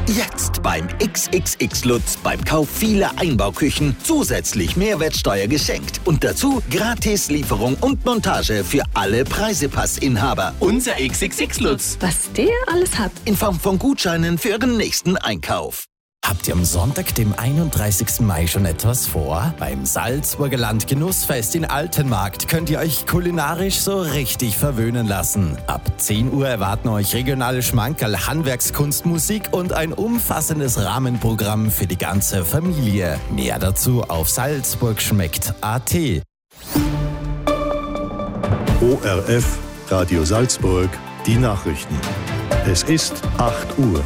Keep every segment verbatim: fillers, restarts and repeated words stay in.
Jetzt beim X X X Lutz beim Kauf vieler Einbauküchen zusätzlich Mehrwertsteuer geschenkt. Und dazu Gratis-Lieferung und Montage für alle Preisepassinhaber. Unser X X X Lutz. Was der alles hat. In Form von Gutscheinen für Ihren nächsten Einkauf. Habt ihr am Sonntag, dem einunddreißigsten Mai, schon etwas vor? Beim Salzburger Landgenussfest in Altenmarkt könnt ihr euch kulinarisch so richtig verwöhnen lassen. Ab zehn Uhr erwarten euch regionale Schmankerl, Handwerkskunst, Musik und ein umfassendes Rahmenprogramm für die ganze Familie. Mehr dazu auf salzburgschmeckt punkt a t. O R F, Radio Salzburg, die Nachrichten. Es ist acht Uhr.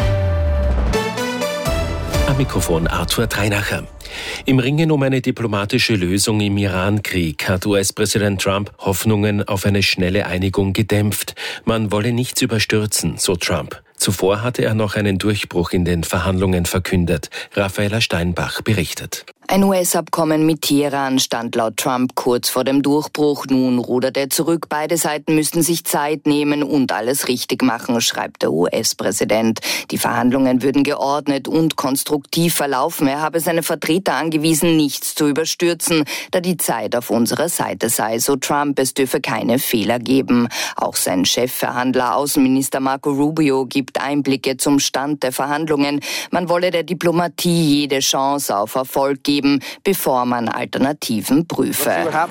Am Mikrofon Arthur Dreinacher. Im Ringen um eine diplomatische Lösung im Iran-Krieg hat U S-Präsident Trump Hoffnungen auf eine schnelle Einigung gedämpft. Man wolle nichts überstürzen, so Trump. Zuvor hatte er noch einen Durchbruch in den Verhandlungen verkündet. Raffaella Steinbach berichtet. Ein U S-Abkommen mit Teheran stand laut Trump kurz vor dem Durchbruch. Nun rudert er zurück. Beide Seiten müssten sich Zeit nehmen und alles richtig machen, schreibt der U S-Präsident. Die Verhandlungen würden geordnet und konstruktiv verlaufen. Er habe seine Vertreter angewiesen, nichts zu überstürzen, da die Zeit auf unserer Seite sei. So Trump, es dürfe keine Fehler geben. Auch sein Chefverhandler, Außenminister Marco Rubio, gibt Einblicke zum Stand der Verhandlungen. Man wolle der Diplomatie jede Chance auf Erfolg geben, bevor man Alternativen prüfe.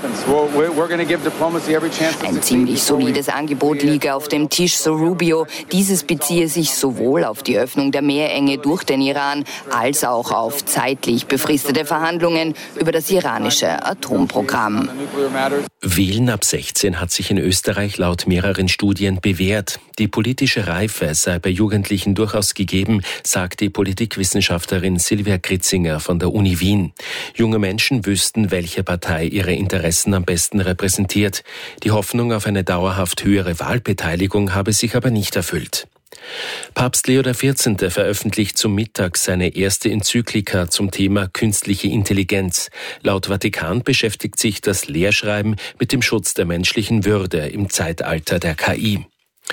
Ein ziemlich solides Angebot liege auf dem Tisch, so Rubio. Dieses beziehe sich sowohl auf die Öffnung der Meerenge durch den Iran als auch auf zeitlich befristete Verhandlungen über das iranische Atomprogramm. Wählen ab sechzehn hat sich in Österreich laut mehreren Studien bewährt. Die politische Reife sei bei Jugendlichen durchaus gegeben, sagt die Politikwissenschaftlerin Silvia Kritzinger von der Uni Wien. Junge Menschen wüssten, welche Partei ihre Interessen am besten repräsentiert. Die Hoffnung auf eine dauerhaft höhere Wahlbeteiligung habe sich aber nicht erfüllt. Papst Leo der vierzehnte veröffentlicht zum Mittag seine erste Enzyklika zum Thema künstliche Intelligenz. Laut Vatikan beschäftigt sich das Lehrschreiben mit dem Schutz der menschlichen Würde im Zeitalter der K I.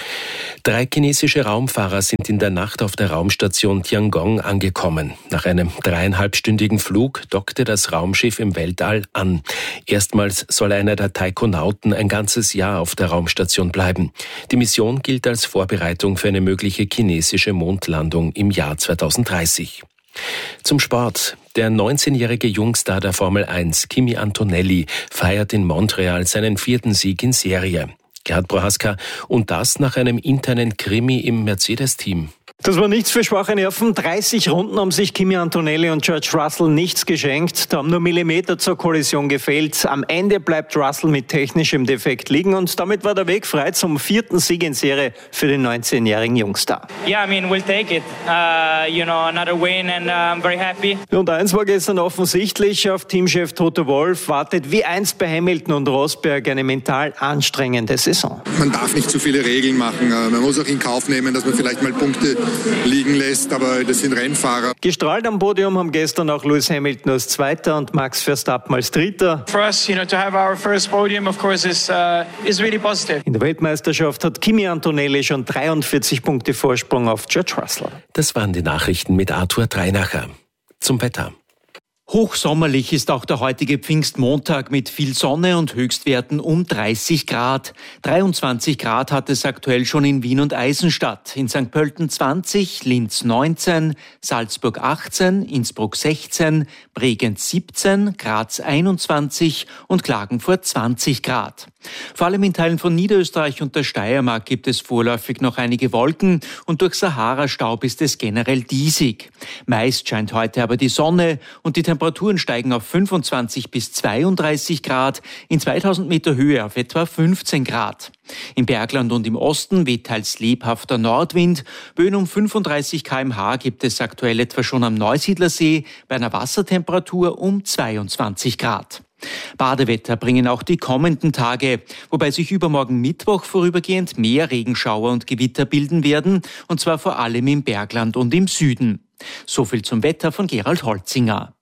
Drei chinesische Raumfahrer sind in der Nacht auf der Raumstation Tiangong angekommen. Nach einem dreieinhalbstündigen Flug dockte das Raumschiff im Weltall an. Erstmals soll einer der Taikonauten ein ganzes Jahr auf der Raumstation bleiben. Die Mission gilt als Vorbereitung für eine mögliche chinesische Mondlandung im Jahr zweitausenddreißig. Zum Sport. Der neunzehnjährige Jungstar der Formel eins, Kimi Antonelli, feiert in Montreal seinen vierten Sieg in Serie. Gerhard Prohaska, und das nach einem internen Krimi im Mercedes-Team. Das war nichts für schwache Nerven. dreißig Runden haben sich Kimi Antonelli und George Russell nichts geschenkt. Da haben nur Millimeter zur Kollision gefehlt. Am Ende bleibt Russell mit technischem Defekt liegen und damit war der Weg frei zum vierten Sieg in Serie für den neunzehnjährigen Jungstar. Yeah, I mean, we'll take it. Uh, you know, another win and uh, I'm very happy. Und eins war gestern offensichtlich, auf Teamchef Toto Wolff wartet wie einst bei Hamilton und Rosberg eine mental anstrengende Saison. Man darf nicht zu viele Regeln machen. Man muss auch in Kauf nehmen, dass man vielleicht mal Punkte liegen lässt, aber das sind Rennfahrer. Gestrahlt am Podium haben gestern auch Lewis Hamilton als Zweiter und Max Verstappen als Dritter. For us, you know, to have our first podium, of course, is uh, is really positive. In der Weltmeisterschaft hat Kimi Antonelli schon dreiundvierzig Punkte Vorsprung auf George Russell. Das waren die Nachrichten mit Arthur Dreinacher. Zum Wetter. Hochsommerlich ist auch der heutige Pfingstmontag mit viel Sonne und Höchstwerten um dreißig Grad. dreiundzwanzig Grad hat es aktuell schon in Wien und Eisenstadt. In Sankt Pölten zwanzig, Linz neunzehn, Salzburg achtzehn, Innsbruck sechzehn, Bregenz siebzehn, Graz einundzwanzig und Klagenfurt zwanzig Grad. Vor allem in Teilen von Niederösterreich und der Steiermark gibt es vorläufig noch einige Wolken und durch Sahara-Staub ist es generell diesig. Meist scheint heute aber die Sonne und die Temperaturen steigen auf fünfundzwanzig bis zweiunddreißig Grad, in zweitausend Meter Höhe auf etwa fünfzehn Grad. Im Bergland und im Osten weht teils lebhafter Nordwind. Böen um fünfunddreißig Kilometer pro Stunde gibt es aktuell etwa schon am Neusiedlersee bei einer Wassertemperatur um zweiundzwanzig Grad. Badewetter bringen auch die kommenden Tage, wobei sich übermorgen Mittwoch vorübergehend mehr Regenschauer und Gewitter bilden werden, und zwar vor allem im Bergland und im Süden. So viel zum Wetter von Gerald Holzinger.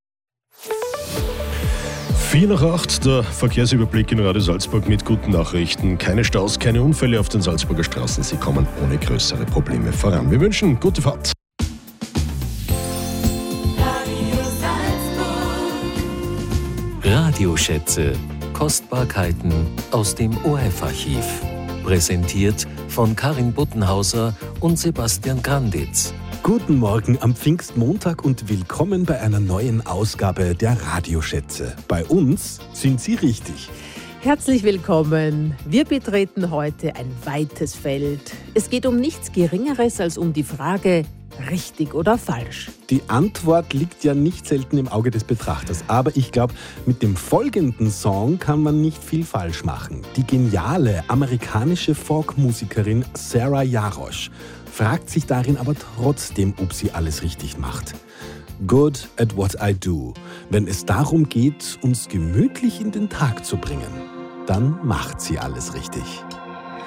vier nach acht, der Verkehrsüberblick in Radio Salzburg mit guten Nachrichten. Keine Staus, keine Unfälle auf den Salzburger Straßen. Sie kommen ohne größere Probleme voran. Wir wünschen gute Fahrt. Radioschätze. Kostbarkeiten aus dem O R F-Archiv. Präsentiert von Karin Buttenhauser und Sebastian Granditz. Guten Morgen am Pfingstmontag und willkommen bei einer neuen Ausgabe der Radioschätze. Bei uns sind Sie richtig. Herzlich willkommen. Wir betreten heute ein weites Feld. Es geht um nichts Geringeres als um die Frage, richtig oder falsch? Die Antwort liegt ja nicht selten im Auge des Betrachters. Aber ich glaube, mit dem folgenden Song kann man nicht viel falsch machen. Die geniale amerikanische Folkmusikerin Sarah Jarosz fragt sich darin aber trotzdem, ob sie alles richtig macht. Good at what I do. Wenn es darum geht, uns gemütlich in den Tag zu bringen, dann macht sie alles richtig.